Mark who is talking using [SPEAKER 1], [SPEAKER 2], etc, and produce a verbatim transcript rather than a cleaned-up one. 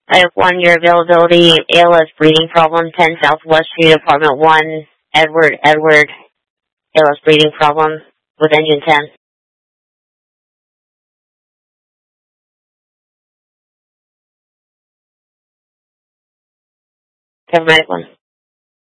[SPEAKER 1] I have one, your availability, A L S breathing problem, ten Southwest Street, apartment one, Edward, Edward, A L S breathing problem with engine ten. Paramedic one.